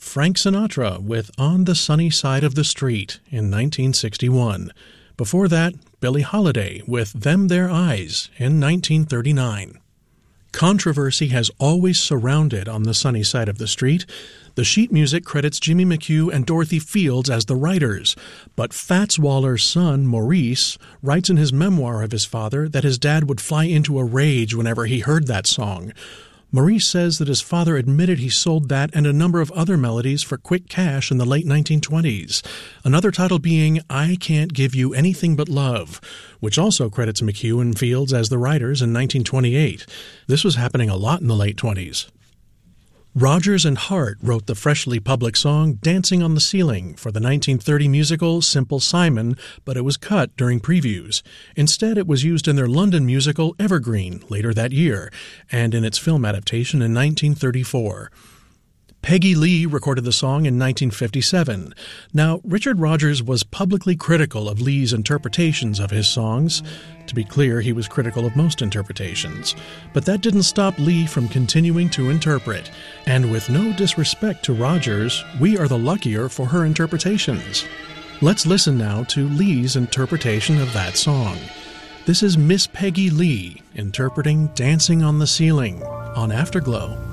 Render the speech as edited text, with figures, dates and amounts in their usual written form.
Frank Sinatra with On the Sunny Side of the Street in 1961. Before that, Billie Holiday with Them Their Eyes in 1939. Controversy has always surrounded On the Sunny Side of the Street. The sheet music credits Jimmy McHugh and Dorothy Fields as the writers, but Fats Waller's son, Maurice, writes in his memoir of his father that his dad would fly into a rage whenever he heard that song. Maurice says that his father admitted he sold that and a number of other melodies for quick cash in the late 1920s, another title being I Can't Give You Anything But Love, which also credits McHugh and Fields as the writers in 1928. This was happening a lot in the late 20s. Rodgers and Hart wrote the freshly public song Dancing on the Ceiling for the 1930 musical Simple Simon, but it was cut during previews. Instead, it was used in their London musical Evergreen later that year, and in its film adaptation in 1934. Peggy Lee recorded the song in 1957. Now, Richard Rodgers was publicly critical of Lee's interpretations of his songs. To be clear, he was critical of most interpretations. But that didn't stop Lee from continuing to interpret. And with no disrespect to Rodgers, we are the luckier for her interpretations. Let's listen now to Lee's interpretation of that song. This is Miss Peggy Lee interpreting Dancing on the Ceiling on Afterglow.